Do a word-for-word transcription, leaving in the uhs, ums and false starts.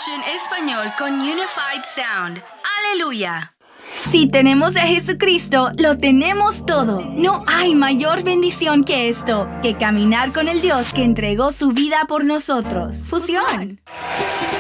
Fusion Español con Unified Sound. ¡Aleluya! Si tenemos a Jesucristo, lo tenemos todo. No hay mayor bendición que esto, que caminar con el Dios que entregó su vida por nosotros. Fusión.